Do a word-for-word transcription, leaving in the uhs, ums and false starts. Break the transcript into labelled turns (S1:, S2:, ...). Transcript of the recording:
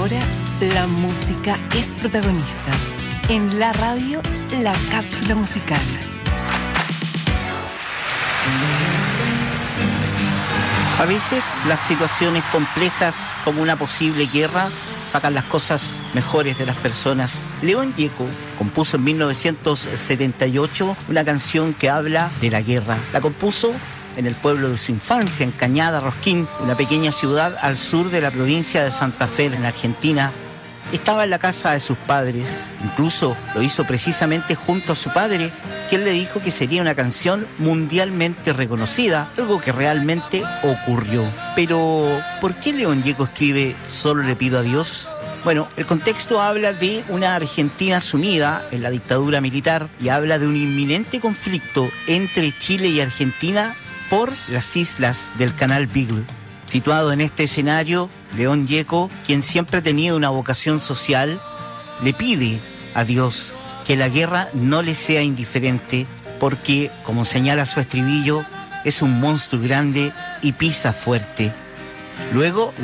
S1: ahora la música es protagonista. En la radio, la cápsula musical.
S2: A veces las situaciones complejas como una posible guerra sacan las cosas mejores de las personas. León Gieco compuso en mil novecientos setenta y ocho una canción que habla de la guerra. La compuso en el pueblo de su infancia, en Cañada Rosquín, una pequeña ciudad al sur de la provincia de Santa Fe, en Argentina. Estaba en la casa de sus padres, incluso lo hizo precisamente junto a su padre, quien le dijo que sería una canción mundialmente reconocida, algo que realmente ocurrió. Pero, ¿por qué León Gieco escribe Solo le pido a Dios? Bueno, el contexto habla de una Argentina sumida en la dictadura militar y habla de un inminente conflicto entre Chile y Argentina por las islas del Canal Beagle. Situado en este escenario, León Gieco, quien siempre ha tenido una vocación social, le pide a Dios que la guerra no le sea indiferente porque, como señala su estribillo, es un monstruo grande y pisa fuerte. Luego